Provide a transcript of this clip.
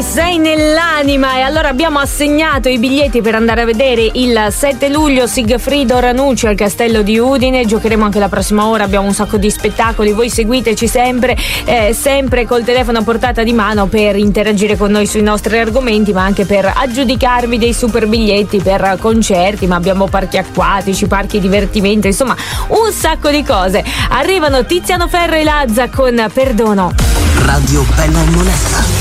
Mi sei nell'anima. E allora abbiamo assegnato i biglietti per andare a vedere il 7 luglio Sigfrido Ranucci al Castello di Udine. Giocheremo anche la prossima ora, abbiamo un sacco di spettacoli. Voi seguiteci sempre col telefono a portata di mano per interagire con noi sui nostri argomenti, ma anche per aggiudicarvi dei super biglietti per concerti. Ma abbiamo parchi acquatici, parchi divertimento, insomma un sacco di cose. Arrivano Tiziano Ferro e Lazza con Perdono. Radio Bella e Monella.